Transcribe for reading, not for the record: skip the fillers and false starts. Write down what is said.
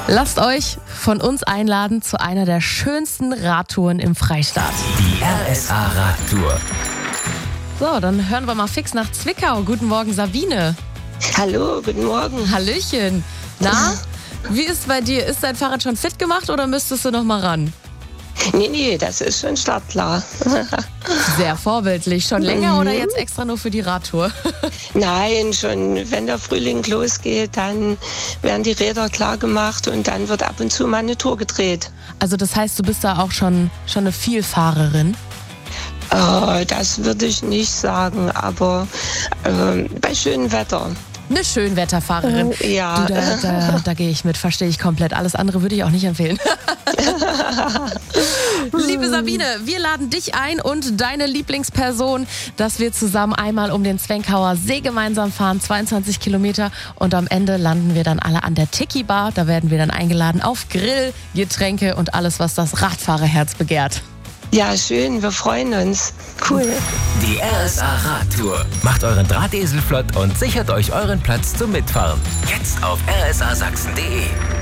Lasst euch von uns einladen zu einer der schönsten Radtouren im Freistaat. Die RSA Radtour. So, dann hören wir mal fix nach Zwickau. Guten Morgen, Sabine. Hallo, guten Morgen. Hallöchen. Na, wie ist bei dir? Ist dein Fahrrad schon fit gemacht oder müsstest du noch mal ran? Nee, das ist schon startklar. Sehr vorbildlich. Schon länger oder jetzt extra nur für die Radtour? Nein, schon wenn der Frühling losgeht, dann werden die Räder klar gemacht und dann wird ab und zu mal eine Tour gedreht. Also das heißt, du bist da auch schon eine Vielfahrerin? Das würde ich nicht sagen, aber bei schönem Wetter. Eine Schönwetterfahrerin. Ja. Du, da gehe ich mit, verstehe ich komplett. Alles andere würde ich auch nicht empfehlen. Liebe Sabine, wir laden dich ein und deine Lieblingsperson, dass wir zusammen einmal um den Zwenkauer See gemeinsam fahren, 22 Kilometer. Und am Ende landen wir dann alle an der Tiki Bar. Da werden wir dann eingeladen auf Grill, Getränke und alles, was das Radfahrerherz begehrt. Ja, schön, wir freuen uns. Cool. Die RSA Radtour. Macht euren Drahtesel flott und sichert euch euren Platz zum Mitfahren. Jetzt auf rsasachsen.de.